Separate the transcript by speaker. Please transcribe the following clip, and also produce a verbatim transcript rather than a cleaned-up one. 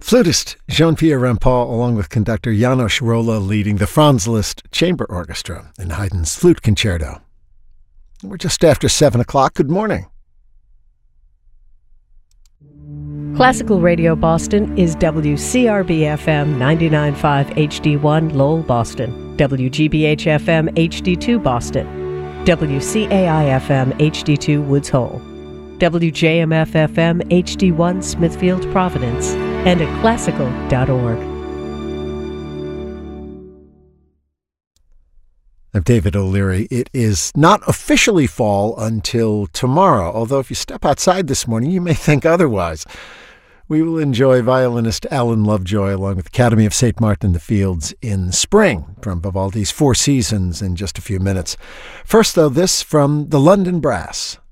Speaker 1: Flutist Jean-Pierre Rampal, along with conductor János Róla, leading the Franz Liszt Chamber Orchestra in Haydn's Flute Concerto. We're just after seven o'clock. Good morning.
Speaker 2: Classical Radio Boston is W C R B F M ninety-nine point five H D one Lowell, Boston, W G B H F M H D two Boston, W C A I F M H D two Woods Hole, W J M F F M H D one Smithfield, Providence, and at classical dot org.
Speaker 1: I'm David O'Leary. It is not officially fall until tomorrow, although if you step outside this morning, you may think otherwise. We will enjoy violinist Alan Lovejoy along with Academy of Saint Martin in the Fields in spring from Vivaldi's Four Seasons in just a few minutes. First, though, this from the London Brass.